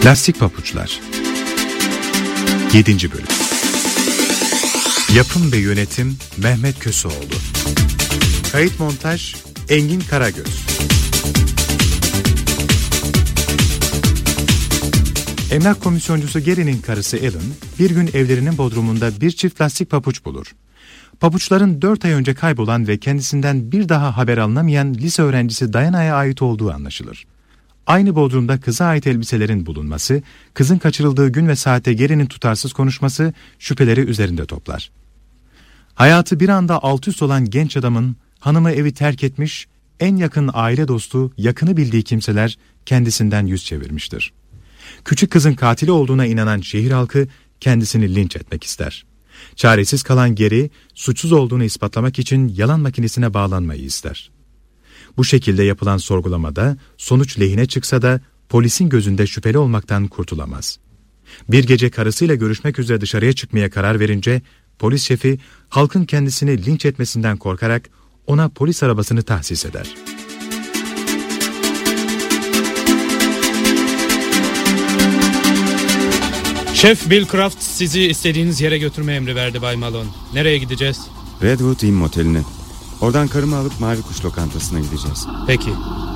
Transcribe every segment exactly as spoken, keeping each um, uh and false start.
Lastik Papuçlar yedinci bölüm. Yapım ve yönetim Mehmet Köseoğlu. Kayıt montaj Engin Karagöz. Emlak komisyoncusu Gary'nin karısı Ellen bir gün evlerinin bodrumunda bir çift lastik papuç bulur. Papuçların dört ay önce kaybolan ve kendisinden bir daha haber alınamayan lise öğrencisi Diana'ya ait olduğu anlaşılır. Aynı bodrumda kıza ait elbiselerin bulunması, kızın kaçırıldığı gün ve saatte Gary'nin tutarsız konuşması şüpheleri üzerinde toplar. Hayatı bir anda alt üst olan genç adamın hanımı evi terk etmiş, en yakın aile dostu, yakını bildiği kimseler kendisinden yüz çevirmiştir. Küçük kızın katili olduğuna inanan şehir halkı kendisini linç etmek ister. Çaresiz kalan Gary, suçsuz olduğunu ispatlamak için yalan makinesine bağlanmayı ister. Bu şekilde yapılan sorgulamada sonuç lehine çıksa da polisin gözünde şüpheli olmaktan kurtulamaz. Bir gece karısıyla görüşmek üzere dışarıya çıkmaya karar verince polis şefi halkın kendisini linç etmesinden korkarak ona polis arabasını tahsis eder. Şef Bill Craft sizi istediğiniz yere götürme emri verdi Bay Malone. Nereye gideceğiz? Redwood Inn Moteli'ne. Oradan karımı alıp Mavi Kuş lokantasına gideceğiz. Peki.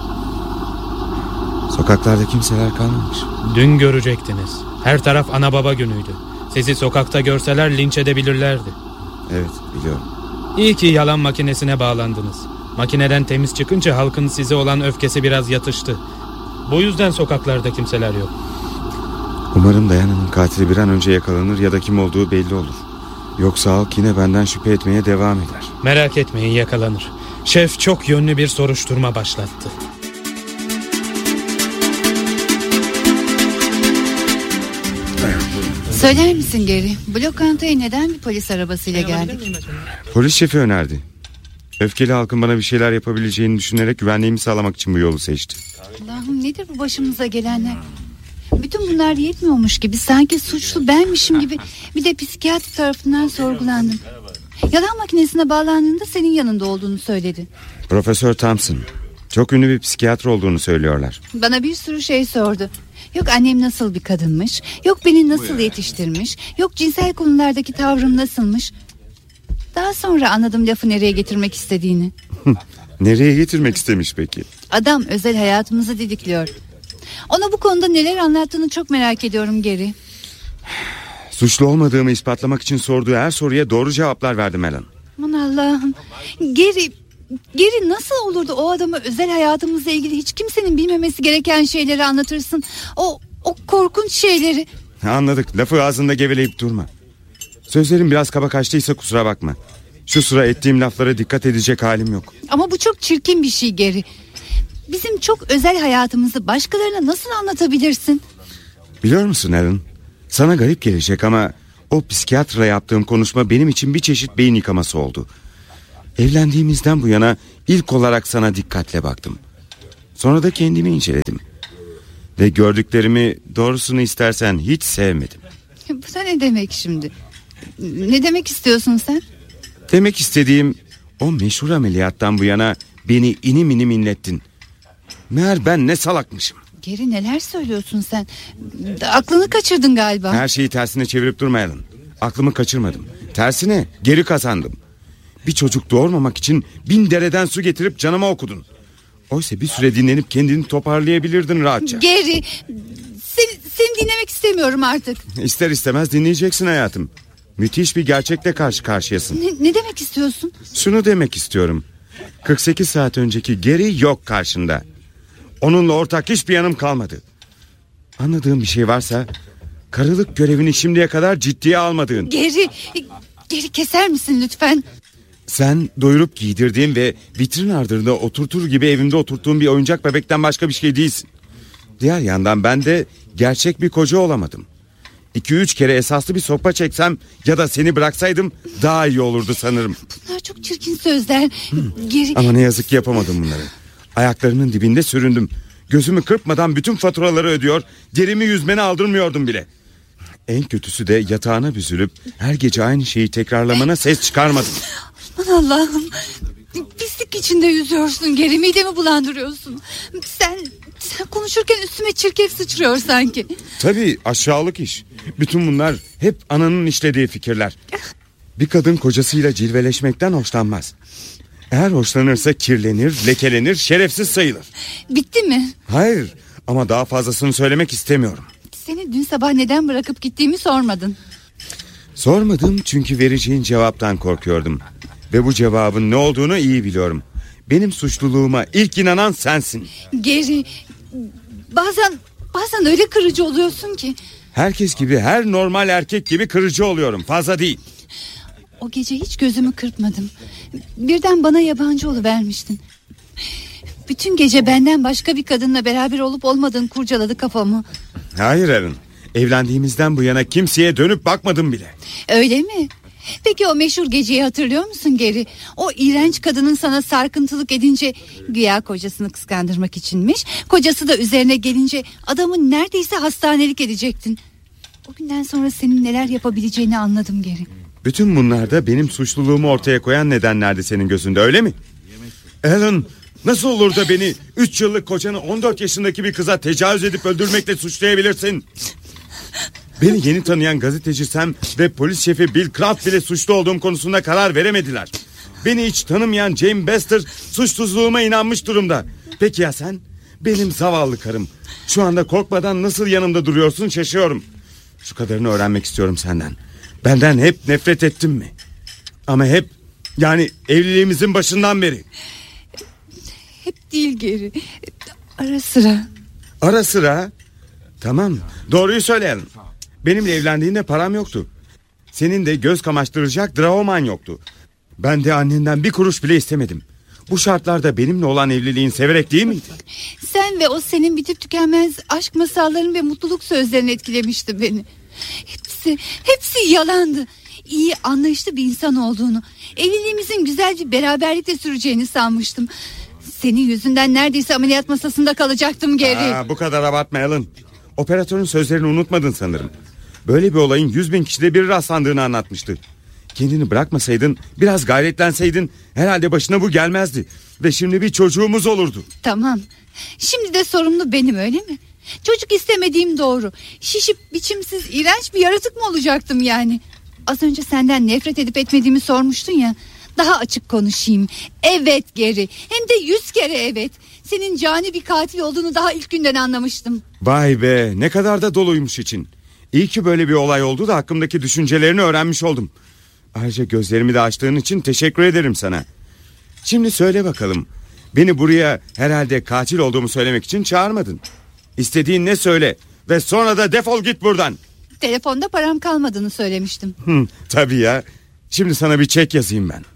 Sokaklarda kimseler kalmamış. Dün görecektiniz. Her taraf ana baba günüydü. Sizi sokakta görseler linç edebilirlerdi. Evet, biliyorum. İyi ki yalan makinesine bağlandınız. Makineden temiz çıkınca halkın size olan öfkesi biraz yatıştı. Bu yüzden sokaklarda kimseler yok. Umarım Diana'nın katili bir an önce yakalanır ya da kim olduğu belli olur. Yoksa halk yine benden şüphe etmeye devam eder. Merak etmeyin, yakalanır. Şef çok yönlü bir soruşturma başlattı. Söyler misin Gary? Bu lokantaya neden bir polis arabasıyla geldik? Polis şefi önerdi. Öfkeli halkın bana bir şeyler yapabileceğini düşünerek güvenliğimi sağlamak için bu yolu seçti. Allah'ım, nedir bu başımıza gelenler? Bütün bunlar yetmiyormuş gibi, sanki suçlu benmişim gibi bir de psikiyatri tarafından sorgulandım. Yalan makinesine bağlandığında senin yanında olduğunu söyledi. Profesör Thompson, çok ünlü bir psikiyatr olduğunu söylüyorlar. Bana bir sürü şey sordu. Yok annem nasıl bir kadınmış, yok beni nasıl yetiştirmiş, yok cinsel konulardaki tavrım nasılmış. Daha sonra anladım lafı nereye getirmek istediğini. Nereye getirmek istemiş peki? Adam özel hayatımızı didikliyor. Ona bu konuda neler anlattığını çok merak ediyorum Gary. Suçlu olmadığımı ispatlamak için sorduğu her soruya doğru cevaplar verdim Ellen. Aman Allah'ım. Gary, Gary nasıl olurdu o adama özel hayatımızla ilgili hiç kimsenin bilmemesi gereken şeyleri anlatırsın. O, o korkunç şeyleri. Anladık, lafı ağzında geveleyip durma. Sözlerim biraz kaba kaçtıysa kusura bakma. Şu sıra ettiğim laflara dikkat edecek halim yok. Ama bu çok çirkin bir şey Gary. Bizim çok özel hayatımızı başkalarına nasıl anlatabilirsin? Biliyor musun Ellen? Sana garip gelecek ama o psikiyatrla yaptığım konuşma benim için bir çeşit beyin yıkaması oldu. Evlendiğimizden bu yana ilk olarak sana dikkatle baktım. Sonra da kendimi inceledim. Ve gördüklerimi, doğrusunu istersen, hiç sevmedim. Bu da ne demek şimdi? Ne demek istiyorsun sen? Demek istediğim, o meşhur ameliyattan bu yana beni inim inim inlettin. Meğer ben ne salakmışım. Geri neler söylüyorsun sen? Aklını kaçırdın galiba. Her şeyi tersine çevirip durmayalım. Aklımı kaçırmadım. Tersine geri kazandım. Bir çocuk doğurmamak için bin dereden su getirip canıma okudun. Oysa bir süre dinlenip kendini toparlayabilirdin rahatça. Geri, seni, seni dinlemek istemiyorum artık. İster istemez dinleyeceksin hayatım. Müthiş bir gerçekle karşı karşıyasın. Ne, ne demek istiyorsun? Şunu demek istiyorum. kırk sekiz saat önceki Gary yok karşında. Onunla ortak hiçbir yanım kalmadı. Anladığım bir şey varsa karılık görevini şimdiye kadar ciddiye almadığın. Geri, geri keser misin lütfen? Sen doyurup giydirdiğin ve vitrin ardında oturtur gibi evimde oturttuğum bir oyuncak bebekten başka bir şey değilsin. Diğer yandan ben de gerçek bir koca olamadım. İki üç kere esaslı bir sopa çeksem ya da seni bıraksaydım daha iyi olurdu sanırım. Bunlar çok çirkin sözler. Hmm. Geri... Ama ne yazık ki yapamadım bunları. Ayaklarının dibinde süründüm. Gözümü kırpmadan bütün faturaları ödüyor, derimi yüzmeni aldırmıyordum bile. En kötüsü de yatağına büzülüp her gece aynı şeyi tekrarlamana ses çıkarmadım. Aman Allah'ım. Pislik içinde yüzüyorsun Geri, midemi bulandırıyorsun. Sen sen konuşurken üstüme çirkef sıçrıyor sanki. Tabii, aşağılık iş. Bütün bunlar hep ananın işlediği fikirler. Bir kadın kocasıyla cilveleşmekten hoşlanmaz. Eğer hoşlanırsa kirlenir, lekelenir, şerefsiz sayılır. Bitti mi? Hayır, ama daha fazlasını söylemek istemiyorum. Seni dün sabah neden bırakıp gittiğimi sormadın. Sormadım çünkü vereceğin cevaptan korkuyordum. Ve bu cevabın ne olduğunu iyi biliyorum. Benim suçluluğuma ilk inanan sensin. Geri, bazen bazen öyle kırıcı oluyorsun ki. Herkes gibi, her normal erkek gibi kırıcı oluyorum, fazla değil. O gece hiç gözümü kırpmadım. Birden bana yabancı oluvermiştin. Bütün gece benden başka bir kadınla beraber olup olmadığını kurcaladı kafamı. Hayır Aaron, evlendiğimizden bu yana kimseye dönüp bakmadım bile. Öyle mi? Peki o meşhur geceyi hatırlıyor musun Geri? O iğrenç kadının sana sarkıntılık edince güya kocasını kıskandırmak içinmiş. Kocası da üzerine gelince adamı neredeyse hastanelik edecektin. O günden sonra senin neler yapabileceğini anladım Geri. Bütün bunlar da benim suçluluğumu ortaya koyan nedenlerdi senin gözünde, öyle mi? Alan, nasıl olur da beni üç yıllık kocanı on dört yaşındaki bir kıza tecavüz edip öldürmekle suçlayabilirsin? Beni yeni tanıyan gazeteci Sam ve polis şefi Bill Kraft bile suçlu olduğum konusunda karar veremediler. Beni hiç tanımayan Jane Bester suçsuzluğuma inanmış durumda. Peki ya sen? Benim zavallı karım. Şu anda korkmadan nasıl yanımda duruyorsun şaşıyorum. Şu kadarını öğrenmek istiyorum senden. Benden hep nefret ettin mi? Ama hep, yani evliliğimizin başından beri. Hep değil Geri. Ara sıra. Ara sıra? Tamam, doğruyu söyleyelim. Benimle evlendiğinde param yoktu. Senin de göz kamaştıracak draoman yoktu. Ben de annenden bir kuruş bile istemedim. Bu şartlarda benimle olan evliliğin severek değil miydi? Sen ve o senin bitip tükenmez aşk masalların ve mutluluk sözlerin etkilemişti beni. Hepsi, hepsi yalandı. İyi, anlayışlı bir insan olduğunu, evliliğimizin güzel bir beraberlikle süreceğini sanmıştım. Senin yüzünden neredeyse ameliyat masasında kalacaktım Geri. Aa, bu kadar abartmayalım. Operatörün sözlerini unutmadın sanırım. Böyle bir olayın yüz bin kişide bir rastlandığını anlatmıştı. Kendini bırakmasaydın, biraz gayretlenseydin herhalde başına bu gelmezdi. Ve şimdi bir çocuğumuz olurdu. Tamam. Şimdi de sorumlu benim, öyle mi? Çocuk istemediğim doğru. Şişip biçimsiz iğrenç bir yaratık mı olacaktım yani? Az önce senden nefret edip etmediğimi sormuştun ya. Daha açık konuşayım. Evet Geri. Hem de yüz kere evet. Senin cani bir katil olduğunu daha ilk günden anlamıştım. Vay be, ne kadar da doluymuş için. İyi ki böyle bir olay oldu da hakkımdaki düşüncelerini öğrenmiş oldum. Ayrıca gözlerimi de açtığın için teşekkür ederim sana. Şimdi söyle bakalım, beni buraya herhalde katil olduğumu söylemek için çağırmadın. İstediğin ne söyle ve sonra da defol git buradan. Telefonda param kalmadığını söylemiştim. Hı, tabii ya. Şimdi sana bir çek yazayım ben.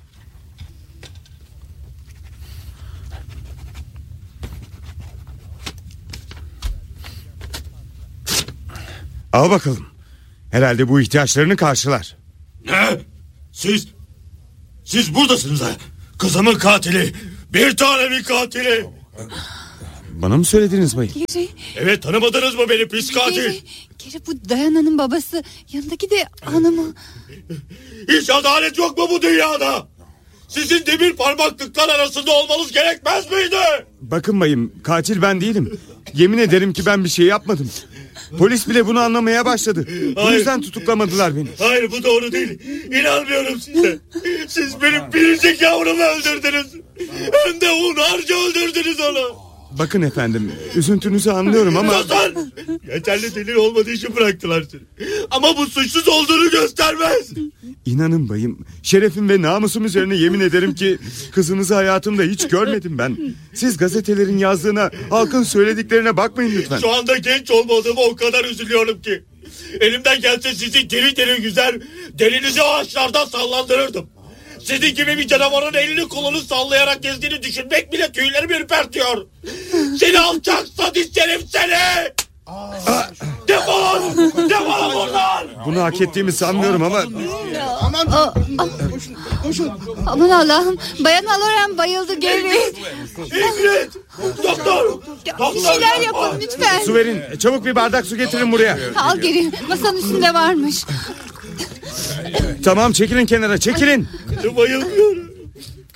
Al bakalım. Herhalde bu ihtiyaçlarını karşılar. Ne? Siz... Siz buradasınız ha? Kızımın katili. Bir tane bir katili. Bana mı söylediniz bayım? Geri. Evet, tanımadınız mı beni pis katil? Geri. Geri, bu Dayana'nın babası. Yanındaki de hanımı. Hiç adalet yok mu bu dünyada? Sizin demir parmaklıklar arasında olmanız gerekmez miydi? Bakın bayım, katil ben değilim. Yemin ederim ki ben bir şey yapmadım. Polis bile bunu anlamaya başladı. Bu Hayır. yüzden tutuklamadılar beni. Hayır, bu doğru değil. İnanmıyorum size. Siz benim biricik yavrumu öldürdünüz. Hem de hunharca öldürdünüz onu. Bakın efendim, üzüntünüzü anlıyorum ama... Susun! Yeterli delil olmadığı için bıraktılar seni. Ama bu suçsuz olduğunu göstermez. İnanın bayım, şerefim ve namusum üzerine yemin ederim ki kızınızı hayatımda hiç görmedim ben. Siz gazetelerin yazdığına, halkın söylediklerine bakmayın lütfen. Şu anda genç olmadığıma o kadar üzülüyorum ki. Elimden gelse sizi deli deli güzel, delinizi ağaçlardan sallandırırdım. Sizin gibi bir canavarın elini kolunu sallayarak gezdiğini düşünmek bile tüylerimi ürpertiyor. Seni alçak sadist herif seni! Defol! Defol buradan! Bunu hak ettiğimi sanmıyorum ama... Aman koşun, koşun. Aman Allah'ım, Bayan Aloran bayıldı Geri. İngiliz! Doktor! Bir şeyler yapın lütfen. Su verin, çabuk bir bardak su getirin buraya. Al Geri, masanın üstünde varmış. Tamam, çekilin kenara, çekilin. Bayılmıyorum.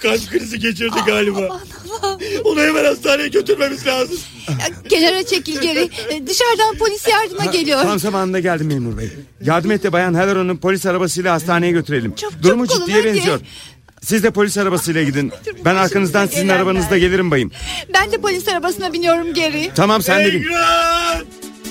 kalp krizi geçirdi galiba. Onu hemen hastaneye götürmemiz lazım. Ya, kenara çekil geri. Dışarıdan polis yardıma geliyor. Tam zamanında geldim memur bey. Yardım et de Bayan Halloran'ı polis arabasıyla hastaneye götürelim. Çok, Durumu çok ciddiye kolay benziyor. Siz de polis arabasıyla gidin. Ben arkanızdan sizin arabanızda gelirim bayım. Ben de polis arabasına biniyorum geri. Tamam, sen de bin. Engin!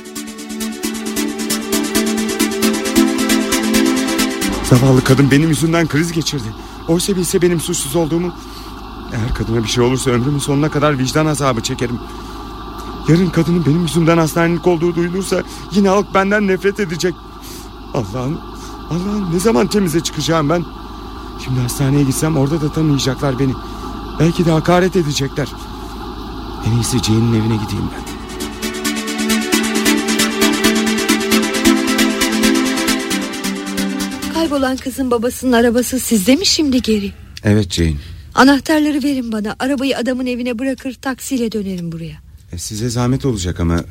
Zavallı kadın benim yüzümden kriz geçirdi. Oysa bilse benim suçsuz olduğumu. Eğer kadına bir şey olursa ömrümün sonuna kadar vicdan azabı çekerim. Yarın kadının benim yüzümden hastanelik olduğu duyulursa yine halk benden nefret edecek. Allah'ım, Allah'ım, ne zaman temize çıkacağım ben? Şimdi hastaneye gitsem orada da tanıyacaklar beni. Belki de hakaret edecekler. En iyisi Jane'in evine gideyim ben. Kaybolan kızın babasının arabası sizde mi şimdi geri? Evet Jane. Anahtarları verin bana. Arabayı adamın evine bırakır taksiyle dönerim buraya. E, size zahmet olacak ama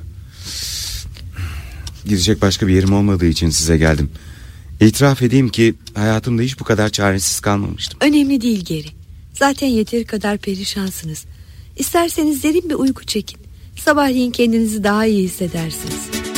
gidecek başka bir yerim olmadığı için size geldim. İtiraf edeyim ki hayatımda hiç bu kadar çaresiz kalmamıştım. Önemli değil geri. Zaten yeteri kadar perişansınız. İsterseniz derin bir uyku çekin. Sabahleyin kendinizi daha iyi hissedersiniz.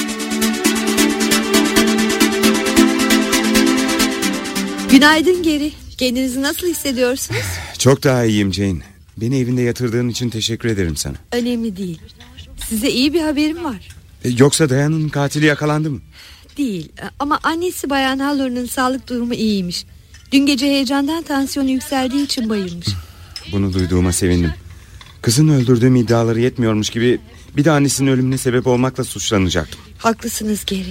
Günaydın geri. Kendinizi nasıl hissediyorsunuz? Çok daha iyiyim Jane. Beni evinde yatırdığın için teşekkür ederim sana. Önemli değil. Size iyi bir haberim var. E, yoksa Diana'nın katili yakalandı mı? Değil ama annesi Bayan Halloran'ın sağlık durumu iyiymiş. Dün gece heyecandan tansiyonu yükseldiği için bayılmış. Bunu duyduğuma sevindim. Kızını öldürdüğüm iddiaları yetmiyormuş gibi bir de annesinin ölümüne sebep olmakla suçlanacaktım. Haklısınız geri.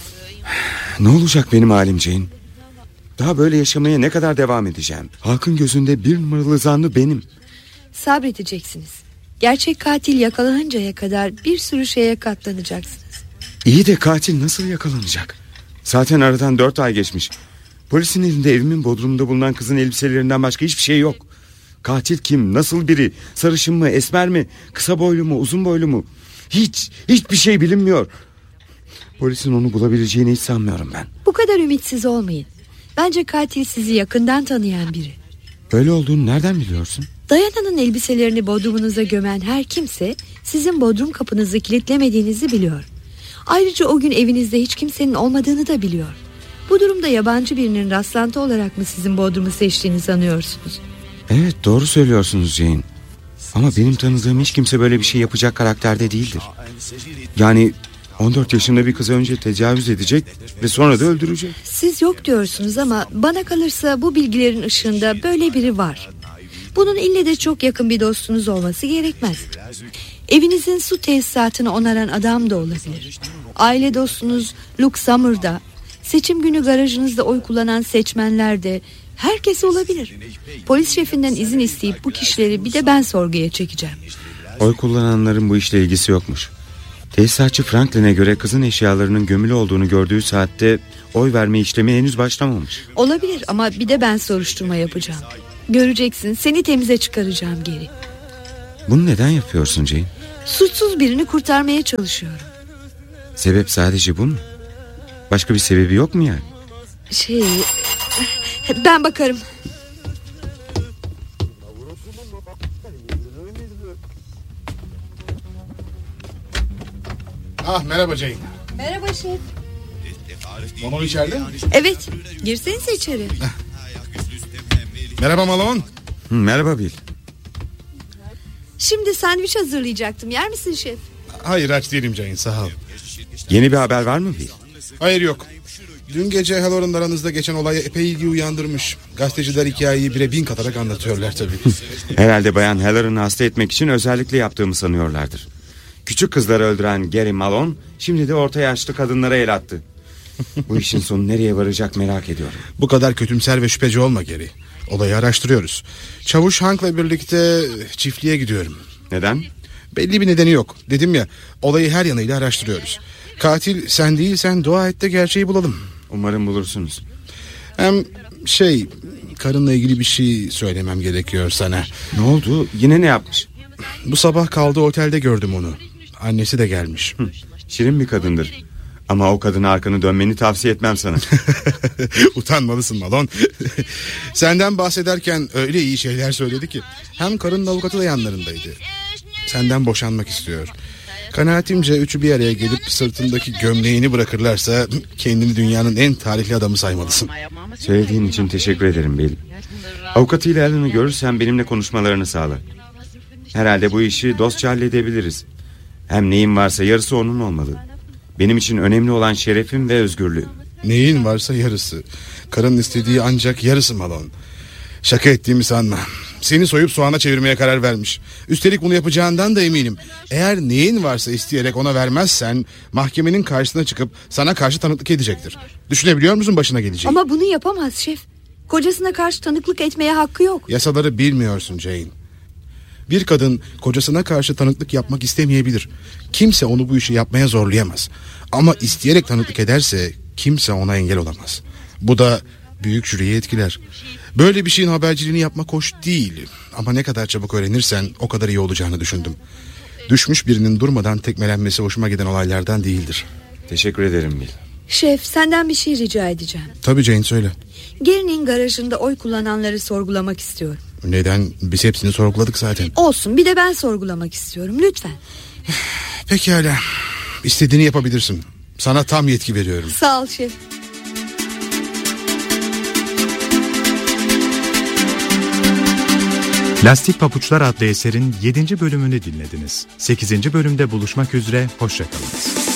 Ne olacak benim halim Jane? Daha böyle yaşamaya ne kadar devam edeceğim? Halkın gözünde bir numaralı zanlı benim. Sabredeceksiniz. Gerçek katil yakalanıncaya kadar bir sürü şeye katlanacaksınız. İyi de katil nasıl yakalanacak? Zaten aradan dört ay geçmiş. Polisin elinde evimin bodrumunda bulunan kızın elbiselerinden başka hiçbir şey yok. Katil kim? Nasıl biri? Sarışın mı? Esmer mi? Kısa boylu mu? Uzun boylu mu? Hiç, hiçbir şey bilinmiyor. Polisin onu bulabileceğini hiç sanmıyorum ben. Bu kadar ümitsiz olmayın. Bence katil sizi yakından tanıyan biri. Böyle olduğunu nereden biliyorsun? Diana'nın elbiselerini bodrumunuza gömen her kimse sizin bodrum kapınızı kilitlemediğinizi biliyor. Ayrıca o gün evinizde hiç kimsenin olmadığını da biliyor. Bu durumda yabancı birinin rastlantı olarak mı sizin bodrumu seçtiğini sanıyorsunuz? Evet, doğru söylüyorsunuz Jane. Ama benim tanıdığım hiç kimse böyle bir şey yapacak karakterde değildir. Yani on dört yaşında bir kıza önce tecavüz edecek ve sonra da öldürecek. Siz yok diyorsunuz ama bana kalırsa bu bilgilerin ışığında böyle biri var. Bunun ille de çok yakın bir dostunuz olması gerekmez. Evinizin su tesisatını onaran adam da olabilir. Aile dostunuz Luke Summer'da, seçim günü garajınızda oy kullanan seçmenler de, herkes olabilir. Polis şefinden izin isteyip bu kişileri bir de ben sorguya çekeceğim. Oy kullananların bu işle ilgisi yokmuş. Tesisatçı Franklin'e göre kızın eşyalarının gömülü olduğunu gördüğü saatte oy verme işlemi henüz başlamamış. Olabilir ama bir de ben soruşturma yapacağım. Göreceksin, seni temize çıkaracağım geri. Bunu neden yapıyorsun Jane? Suçsuz birini kurtarmaya çalışıyorum. Sebep sadece bu mu? Başka bir sebebi yok mu yani? Şey... Ben bakarım. Ah, merhaba Jane. Merhaba şef. Malone içeride mi? Evet, girsenize içeri. Merhaba Malone. Hı, merhaba Bill. Şimdi sandviç hazırlayacaktım. Yer misin şef? Hayır, aç değilim Jane, sağ ol. Yeni bir haber var mı Bill? Hayır, yok. Dün gece Halloran'ın aranızda geçen olay epey ilgi uyandırmış. Gazeteciler hikayeyi bire bin katarak anlatıyorlar tabii. Herhalde Bayan Halloran'ı hasta etmek için özellikle yaptığımı sanıyorlardır. Küçük kızları öldüren Gary Malone şimdi de orta yaşlı kadınlara el attı. Bu işin sonu nereye varacak merak ediyorum. Bu kadar kötümser ve şüpheci olma Gary. Olayı araştırıyoruz. Çavuş Hank'la birlikte çiftliğe gidiyorum. Neden? Belli bir nedeni yok. Dedim ya, olayı her yanıyla araştırıyoruz. Katil sen değilsen dua et de gerçeği bulalım. Umarım bulursunuz. Hem şey, karınla ilgili bir şey söylemem gerekiyor sana. Ne oldu? Yine ne yapmış? Bu sabah kaldığı otelde gördüm onu. Annesi de gelmiş. Hı, şirin bir kadındır. Ama o kadına arkanı dönmeni tavsiye etmem sana. Utanmalısın Malone. Senden bahsederken öyle iyi şeyler söyledi ki. Hem karının avukatı da yanlarındaydı. Senden boşanmak istiyor. Kanaatimce üçü bir araya gelip sırtındaki gömleğini bırakırlarsa kendini dünyanın en talihli adamı saymalısın. Söylediğin için teşekkür ederim Bill. Avukatıyla Alan'ı görürsen benimle konuşmalarını sağla. Herhalde bu işi dostça halledebiliriz. Hem neyim varsa yarısı onun olmalı. Benim için önemli olan şerefim ve özgürlüğüm. Neyin varsa yarısı. Karının istediği ancak yarısı Malone. Şaka ettiğimi sanma. Seni soyup soğana çevirmeye karar vermiş. Üstelik bunu yapacağından da eminim. Eğer neyin varsa isteyerek ona vermezsen mahkemenin karşısına çıkıp sana karşı tanıklık edecektir. Düşünebiliyor musun başına geleceği? Ama bunu yapamaz şef. Kocasına karşı tanıklık etmeye hakkı yok. Yasaları bilmiyorsun Jane. Bir kadın kocasına karşı tanıklık yapmak istemeyebilir. Kimse onu bu işi yapmaya zorlayamaz. Ama isteyerek tanıklık ederse kimse ona engel olamaz. Bu da büyük jüriyi etkiler. Böyle bir şeyin haberciliğini yapmak hoş değil. Ama ne kadar çabuk öğrenirsen o kadar iyi olacağını düşündüm. Düşmüş birinin durmadan tekmelenmesi hoşuma giden olaylardan değildir. Teşekkür ederim Bill. Şef, senden bir şey rica edeceğim. Tabii Jane, söyle. Gary'nin garajında oy kullananları sorgulamak istiyorum. Neden? Biz hepsini sorguladık zaten. Olsun, bir de ben sorgulamak istiyorum lütfen. Pekala. İstediğini yapabilirsin. Sana tam yetki veriyorum. Sağ ol şef. Lastik Papuçlar adlı eserin yedinci bölümünü dinlediniz. sekizinci bölümde buluşmak üzere, hoşça kalınız.